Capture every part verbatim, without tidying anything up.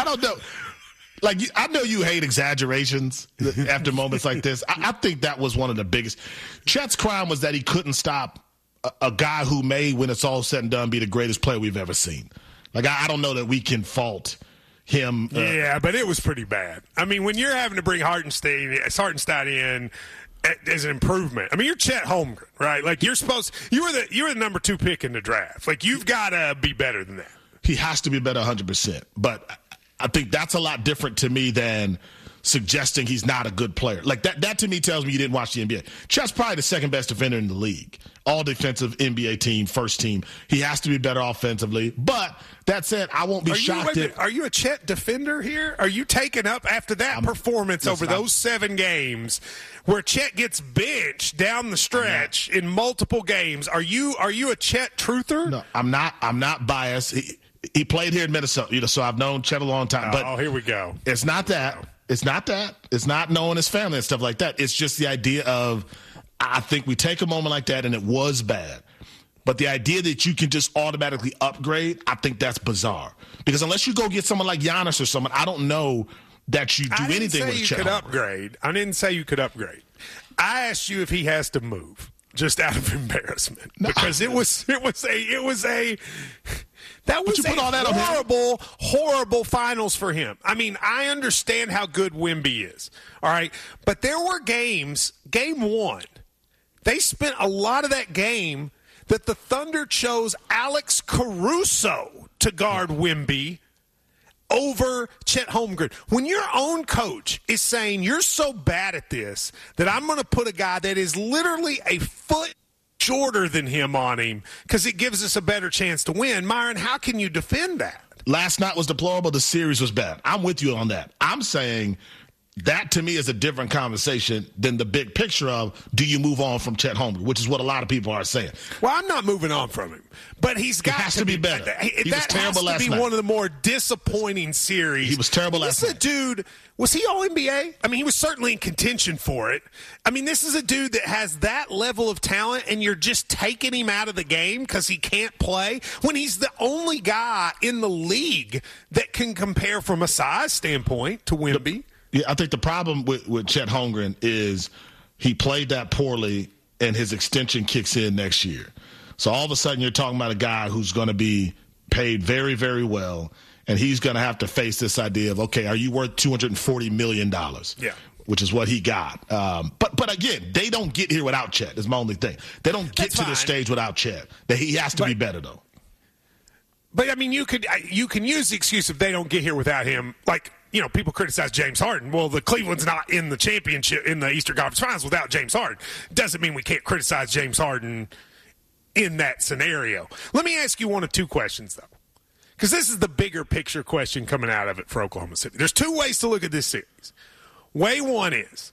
don't know. Like, I know you hate exaggerations after moments like this. I, I think that was one of the biggest. Chet's crime was that he couldn't stop a, a guy who may, when it's all said and done, be the greatest player we've ever seen. Like, I, I don't know that we can fault him. Uh, yeah, but it was pretty bad. I mean, when you're having to bring Hartenstein, Hartenstein in as an improvement. I mean, you're Chet Holmgren, right? Like, you're supposed – you were the you were the number two pick in the draft. Like, you've got to be better than that. He has to be better one hundred percent. But – I think that's a lot different to me than suggesting he's not a good player. Like, that that to me tells me you didn't watch the N B A. Chet's probably the second best defender in the league. All defensive N B A team, first team. He has to be better offensively. But that said, I won't be are shocked you, if... Are you a Chet defender here? Are you taking up after that I'm, performance listen, over those I'm, seven games where Chet gets benched down the stretch in multiple games? Are you are you a Chet truther? No, I'm not. I'm not biased. He, He played here in Minnesota, you know, so I've known Chet a long time. But oh, here we go. It's not that. It's not that. It's not knowing his family and stuff like that. It's just the idea of, I think we take a moment like that, and it was bad. But the idea that you can just automatically upgrade, I think that's bizarre. Because unless you go get someone like Giannis or someone, I don't know that you do I didn't anything say with you Chet could Holmgren. upgrade. I didn't say you could upgrade. I asked you if he has to move, just out of embarrassment, no, because it was it was a it was a. That was you put a all that horrible, horrible finals for him. I mean, I understand how good Wemby is, all right? But there were games, game one, they spent a lot of that game that the Thunder chose Alex Caruso to guard Wemby over Chet Holmgren. When your own coach is saying you're so bad at this that I'm going to put a guy that is literally a foot shorter than him on him because it gives us a better chance to win. Myron, how can you defend that? Last night was deplorable. The series was bad. I'm with you on that. I'm saying that to me is a different conversation than the big picture of do you move on from Chet Holmgren, which is what a lot of people are saying. Well, I'm not moving on from him, but he's got he has to, to be, be better. That, he that was terrible has to last be night. One of the more disappointing series. He was terrible last this night. This is a dude. Was he all N B A? I mean, he was certainly in contention for it. I mean, this is a dude that has that level of talent, and you're just taking him out of the game because he can't play when he's the only guy in the league that can compare from a size standpoint to Wemby. Yeah, I think the problem with, with Chet Holmgren is he played that poorly, and his extension kicks in next year. So all of a sudden you're talking about a guy who's going to be paid very, very well, and he's going to have to face this idea of, okay, are you worth two hundred forty million dollars? Yeah. Which is what he got. Um, but but again, they don't get here without Chet is my only thing. They don't get That's to fine. this stage without Chet. That he has to but, be better, though. But, I mean, you could you can use the excuse if they don't get here without him. Like, you know, people criticize James Harden. Well, the Cleveland's not in the championship, in the Eastern Conference Finals without James Harden. Doesn't mean we can't criticize James Harden in that scenario. Let me ask you one of two questions, though, because this is the bigger picture question coming out of it for Oklahoma City. There's two ways to look at this series. Way one is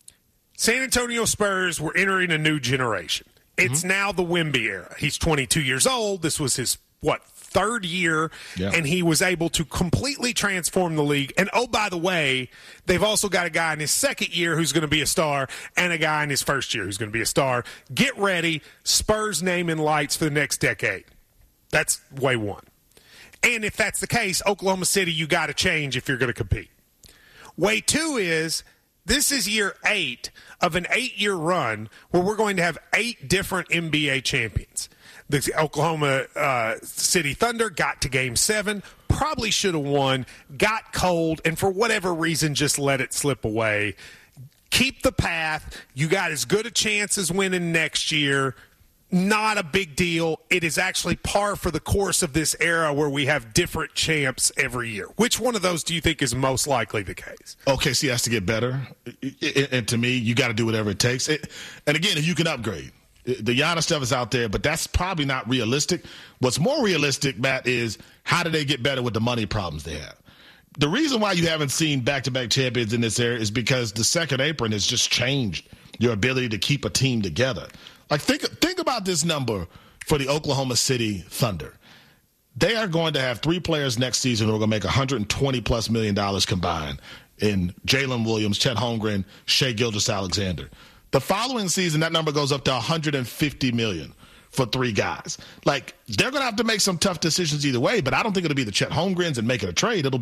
San Antonio Spurs were entering a new generation. It's mm-hmm. now the Wemby era. He's twenty-two years old. This was his, what, third year, yeah. and he was able to completely transform the league. And, oh, by the way, they've also got a guy in his second year who's going to be a star and a guy in his first year who's going to be a star. Get ready. Spurs name in lights for the next decade. That's way one. And if that's the case, Oklahoma City, you got to change if you're going to compete. Way two is this is year eight of an eight-year run where we're going to have eight different N B A champions. The Oklahoma uh, City Thunder got to game seven, probably should have won, got cold, and for whatever reason just let it slip away. Keep the path. You got as good a chance as winning next year. Not a big deal. It is actually par for the course of this era where we have different champs every year. Which one of those do you think is most likely the case? O K C has to get better. And to me, you got to do whatever it takes. And again, if you can upgrade. The Giannis stuff is out there, but that's probably not realistic. What's more realistic, Matt, is how do they get better with the money problems they have? The reason why you haven't seen back-to-back champions in this area is because the second apron has just changed your ability to keep a team together. Like, think think about this number for the Oklahoma City Thunder. They are going to have three players next season who are going to make one hundred twenty plus million dollars combined in Jalen Williams, Chet Holmgren, Shai Gilgeous-Alexander. The following season, that number goes up to one hundred fifty million dollars for three guys. Like, they're going to have to make some tough decisions either way, but I don't think it'll be the Chet Holmgrens and make it a trade. It'll